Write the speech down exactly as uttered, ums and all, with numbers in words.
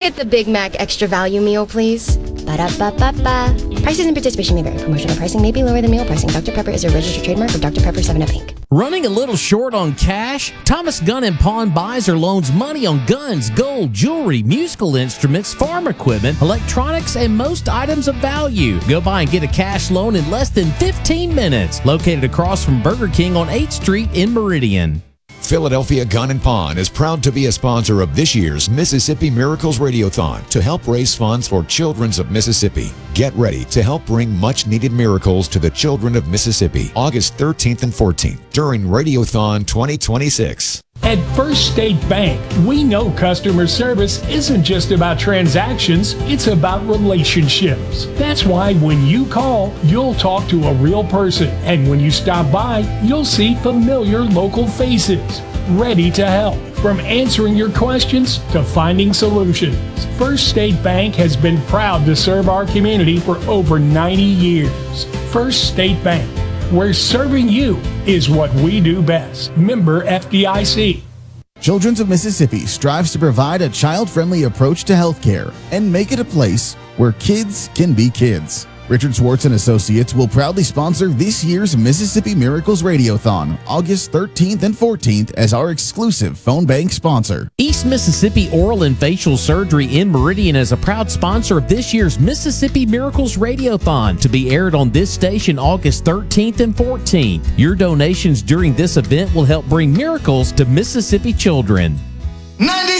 get the Big Mac extra value meal, please. Ba-da-ba-ba-ba. Prices and participation may vary. Promotional pricing may be lower than meal pricing. Doctor Pepper is a registered trademark of Doctor Pepper seven up Incorporated. Running a little short on cash? Thomas Gun and Pawn buys or loans money on guns, gold, jewelry, musical instruments, farm equipment, electronics, and most items of value. Go by and get a cash loan in less than fifteen minutes. Located across from Burger King on eighth Street in Meridian. Philadelphia Gun and Pawn is proud to be a sponsor of this year's Mississippi Miracles Radiothon to help raise funds for Children's of Mississippi. Get ready to help bring much-needed miracles to the children of Mississippi August thirteenth and fourteenth during Radiothon twenty twenty-six. At First State Bank, we know customer service isn't just about transactions, it's about relationships. That's why when you call, you'll talk to a real person. And when you stop by, you'll see familiar local faces, ready to help. From answering your questions to finding solutions, First State Bank has been proud to serve our community for over ninety years. First State Bank, where serving you is what we do best. Member F D I C. Children's of Mississippi strives to provide a child-friendly approach to healthcare and make it a place where kids can be kids. Richard Swartz and Associates will proudly sponsor this year's Mississippi Miracles Radiothon, August thirteenth and fourteenth, as our exclusive phone bank sponsor. East Mississippi Oral and Facial Surgery in Meridian is a proud sponsor of this year's Mississippi Miracles Radiothon, to be aired on this station August thirteenth and fourteenth. Your donations during this event will help bring miracles to Mississippi children. ninety